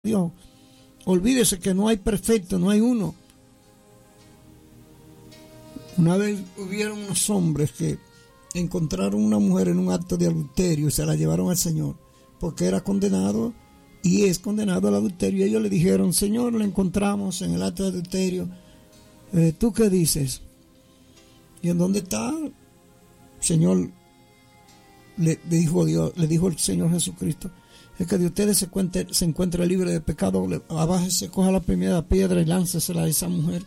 Dios. Olvídese que no hay perfecto, no hay uno. Una vez hubieron unos hombres que encontraron una mujer en un acto de adulterio y se la llevaron al Señor porque era condenado y es condenado al adulterio. Y ellos le dijeron: Señor, la encontramos en el acto de adulterio. ¿Tú qué dices? ¿Y en dónde está? Señor, le dijo el Señor Jesucristo: es que de ustedes se encuentra libre de pecado, abájese, coja la primera piedra y láncesela a esa mujer.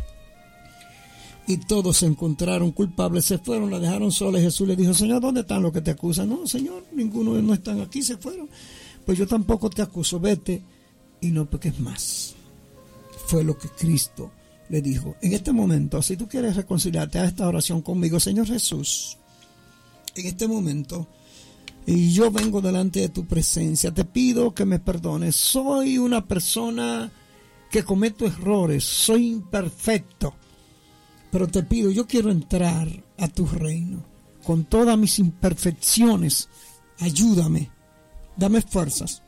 Y todos se encontraron culpables, se fueron, la dejaron sola. Y Jesús le dijo: Señor, ¿dónde están los que te acusan? No, Señor, ninguno no están aquí, se fueron. Pues yo tampoco te acuso, vete y no peques más. Fue lo que Cristo le dijo. En este momento, si tú quieres reconciliarte, a esta oración conmigo: Señor Jesús, en este momento, y yo vengo delante de tu presencia, te pido que me perdones. Soy una persona que cometo errores, soy imperfecto, pero te pido, yo quiero entrar a tu reino con todas mis imperfecciones. Ayúdame, dame fuerzas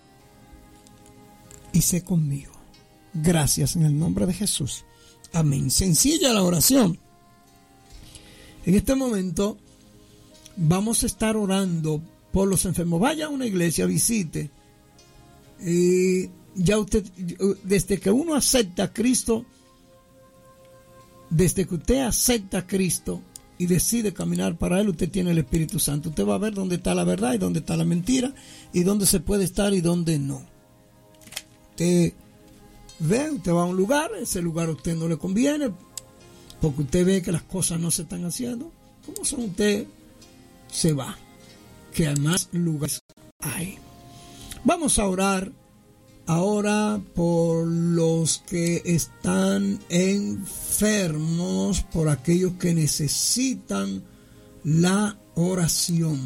y sé conmigo. Gracias, en el nombre de Jesús. Amén. Sencilla la oración. En este momento vamos a estar orando por los enfermos. Vaya a una iglesia, visite. Ya usted, desde que uno acepta a Cristo, desde que usted acepta a Cristo y decide caminar para Él, usted tiene el Espíritu Santo. Usted va a ver dónde está la verdad y dónde está la mentira, y dónde se puede estar y dónde no. Usted ve, usted va a un lugar, ese lugar a usted no le conviene, porque usted ve que las cosas no se están haciendo. ¿Cómo son usted? Se va, que además lugares hay. Vamos a orar ahora por los que están enfermos, por aquellos que necesitan la oración.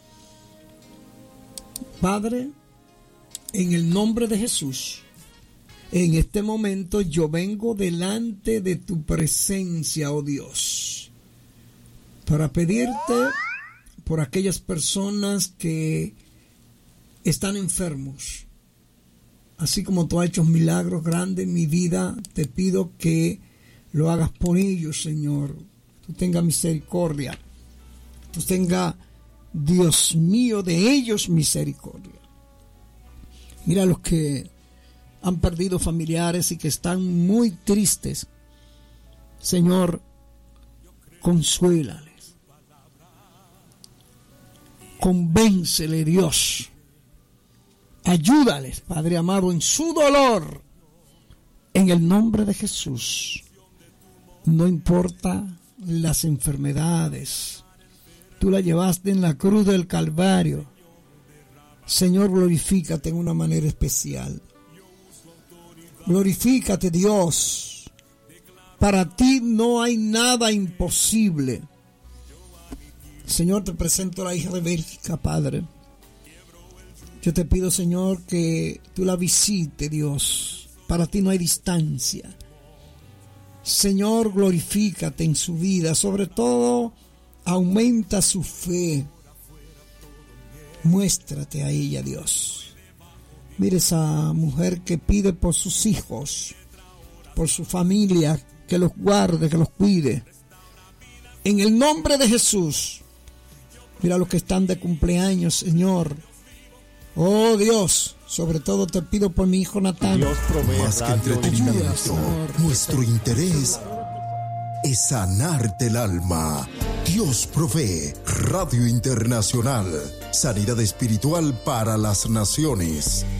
Padre, en el nombre de Jesús, en este momento yo vengo delante de tu presencia, oh Dios, para pedirte por aquellas personas que están enfermos. Así como tú has hecho milagros grandes en mi vida, te pido que lo hagas por ellos, Señor. Tú tengas misericordia. Tú tengas, Dios mío, de ellos misericordia. Mira los que han perdido familiares y que están muy tristes. Señor, consuélales. Convéncele, Dios. Ayúdales, Padre amado, en su dolor. En el nombre de Jesús. No importa las enfermedades. Tú la llevaste en la cruz del Calvario. Señor, glorifícate en una manera especial. Glorifícate, Dios. Para ti no hay nada imposible. Señor, te presento a la hija de Bélgica, Padre. Yo te pido, Señor, que tú la visites, Dios. Para ti no hay distancia. Señor, glorifícate en su vida. Sobre todo, aumenta su fe. Muéstrate a ella, Dios. Mire esa mujer que pide por sus hijos, por su familia, que los guarde, que los cuide. En el nombre de Jesús. Mira los que están de cumpleaños, Señor. Oh Dios, sobre todo te pido por mi hijo Natán. Dios provee. Más que entretenimiento, nuestro interés es sanarte el alma. Dios provee. Radio Internacional. Sanidad espiritual para las naciones.